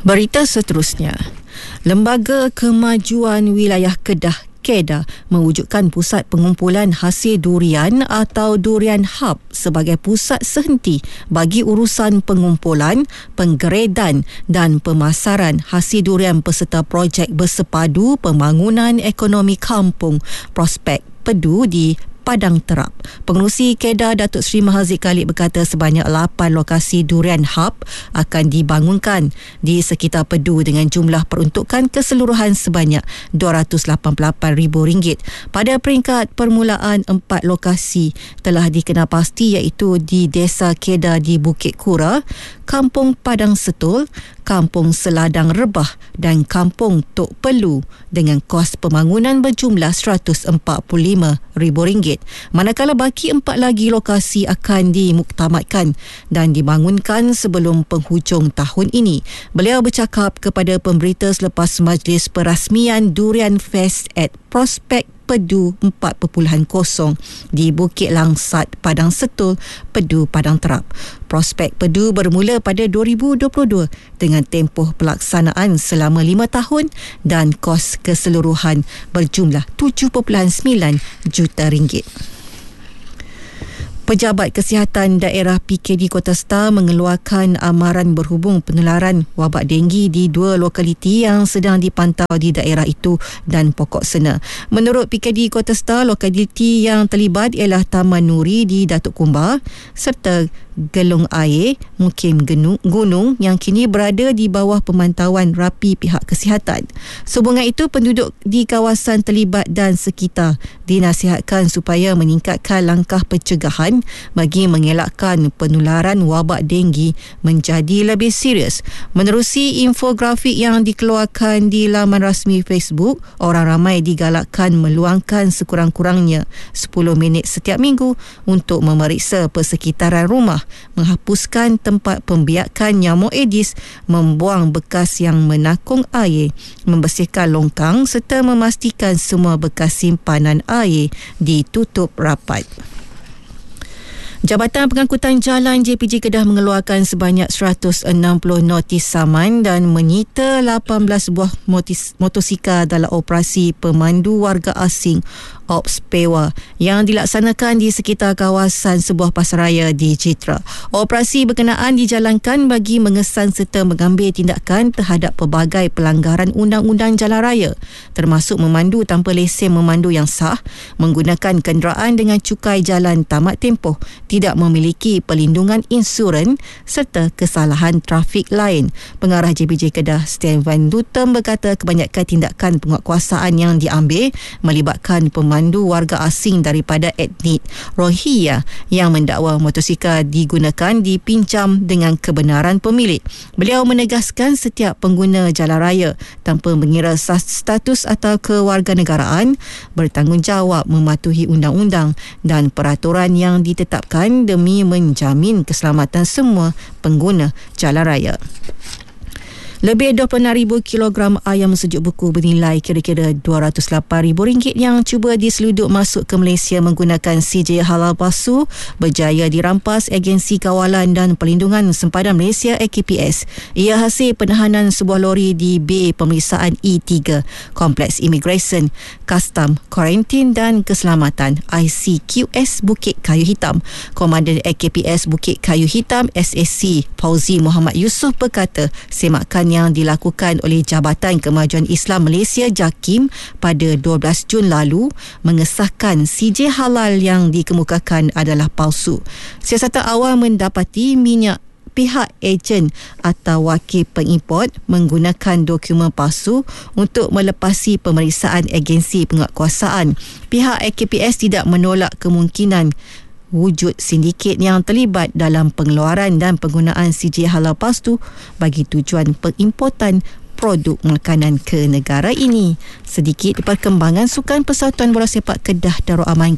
Berita seterusnya, Lembaga Kemajuan Wilayah Kedah KEDA mewujudkan pusat pengumpulan hasil durian atau Durian Hub sebagai pusat sehenti bagi urusan pengumpulan, penggeredan dan pemasaran hasil durian peserta projek bersepadu pembangunan ekonomi kampung Prospek Pedu di Padang Terap. Pengerusi KEDA Datuk Seri Mahaziq Khalid berkata sebanyak 8 lokasi Durian Hub akan dibangunkan di sekitar Pedu dengan jumlah peruntukan keseluruhan sebanyak RM288,000. Pada peringkat permulaan, 4 lokasi telah dikenal pasti iaitu di Desa KEDA di Bukit Kura, Kampung Padang Setul, Kampung Seladang Rebah dan Kampung Tok Pelu dengan kos pembangunan berjumlah RM145,000. Manakala baki 4 lagi lokasi akan dimuktamadkan dan dibangunkan sebelum penghujung tahun ini. Beliau bercakap kepada pemberita selepas majlis perasmian Durian Fest at Prospek Pedu 4.0 di Bukit Langsat, Padang Setul, Pedu, Padang Terap. Prospek Pedu bermula pada 2022 dengan tempoh pelaksanaan selama 5 tahun dan kos keseluruhan berjumlah RM7.9 juta. Pejabat Kesihatan Daerah PKD Kota Star mengeluarkan amaran berhubung penularan wabak denggi di 2 lokaliti yang sedang dipantau di daerah itu dan Pokok Sena. Menurut PKD Kota Star, lokaliti yang terlibat ialah Taman Nuri di Datuk Kumbar serta Gelung Air, Mukim Gunung yang kini berada di bawah pemantauan rapi pihak kesihatan. Sehubungan itu, penduduk di kawasan terlibat dan sekitar dinasihatkan supaya meningkatkan langkah pencegahan bagi mengelakkan penularan wabak denggi menjadi lebih serius. Menerusi infografik yang dikeluarkan di laman rasmi Facebook, orang ramai digalakkan meluangkan sekurang-kurangnya 10 minit setiap minggu untuk memeriksa persekitaran rumah, menghapuskan tempat pembiakan nyamuk Aedes, membuang bekas yang menakung air, membersihkan longkang serta memastikan semua bekas simpanan air ditutup rapat. Jabatan Pengangkutan Jalan JPJ Kedah mengeluarkan sebanyak 160 notis saman dan menyita 18 buah motosikal dalam operasi pemandu warga asing Ops Pewa yang dilaksanakan di sekitar kawasan sebuah pasaraya di Citra. Operasi berkenaan dijalankan bagi mengesan serta mengambil tindakan terhadap pelbagai pelanggaran undang-undang jalan raya, termasuk memandu tanpa lesen memandu yang sah, menggunakan kenderaan dengan cukai jalan tamat tempoh, tidak memiliki perlindungan insurans serta kesalahan trafik lain. Pengarah JPJ Kedah Stan Van Dutem berkata kebanyakan tindakan penguatkuasaan yang diambil melibatkan pemandu warga asing daripada etnik Rohingya yang mendakwa motosikal digunakan dipinjam dengan kebenaran pemilik. Beliau menegaskan setiap pengguna jalan raya tanpa mengira status atau kewarganegaraan bertanggungjawab mematuhi undang-undang dan peraturan yang ditetapkan demi menjamin keselamatan semua pengguna jalan raya. Lebih 26,000 kilogram ayam sejuk beku bernilai kira-kira RM208,000 yang cuba diseluduk masuk ke Malaysia menggunakan CJ halal palsu berjaya dirampas Agensi Kawalan dan Perlindungan Sempadan Malaysia AKPS. Ia hasil penahanan sebuah lori di Bay Pemeriksaan E3, Kompleks Imigresen, Kastam, Kuarantin dan Keselamatan ICQS Bukit Kayu Hitam. Komandan AKPS Bukit Kayu Hitam SAC Fauzi Muhammad Yusof berkata semakan yang dilakukan oleh Jabatan Kemajuan Islam Malaysia JAKIM pada 12 Jun lalu mengesahkan CJ halal yang dikemukakan adalah palsu. Siasatan awal mendapati minyak pihak ejen atau wakil pengimport menggunakan dokumen palsu untuk melepasi pemeriksaan agensi penguatkuasaan. Pihak AKPS tidak menolak kemungkinan wujud sindiket yang terlibat dalam pengeluaran dan penggunaan CJ halal palsu bagi tujuan pengimportan produk makanan ke negara ini. Sedikit perkembangan Sukan Persatuan Bola Sepak Kedah Darul Aman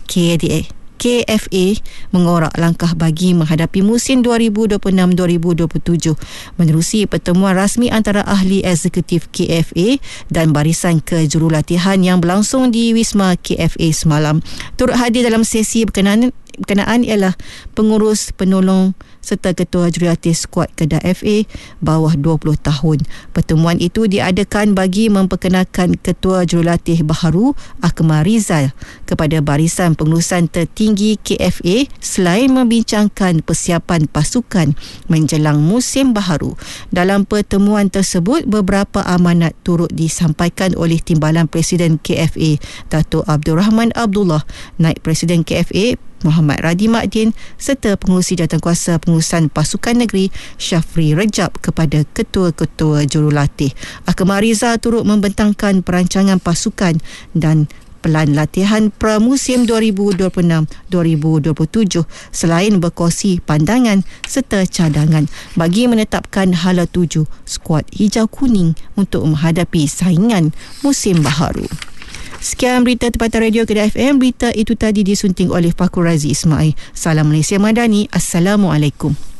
KFA mengorak langkah bagi menghadapi musim 2026-2027 menerusi pertemuan rasmi antara ahli eksekutif KFA dan barisan kejurulatihan yang berlangsung di Wisma KFA semalam. Turut hadir dalam sesi berkenaan ialah pengurus penolong serta Ketua Jurulatih skuad Kedah FA bawah 20 tahun. Pertemuan itu diadakan bagi memperkenalkan Ketua Jurulatih baharu Akmal Rizal kepada barisan pengurusan tertinggi KFA selain membincangkan persiapan pasukan menjelang musim baharu. Dalam pertemuan tersebut, beberapa amanat turut disampaikan oleh Timbalan Presiden KFA Dato' Abdul Rahman Abdullah, Naib Presiden KFA Muhammad Radi Makdin serta Pengerusi Jawatankuasa Pengurusan Pasukan Negeri Syafri Rejab kepada ketua-ketua jurulatih. Akmal Rizal turut membentangkan perancangan pasukan dan pelan latihan pramusim 2026-2027 selain berkongsi pandangan serta cadangan bagi menetapkan hala tuju skuad hijau kuning untuk menghadapi saingan musim baharu. Sekian berita Tempatan Radio Kedah FM. Berita itu tadi disunting oleh Fakul Razi Ismail. Salam Malaysia Madani. Assalamualaikum.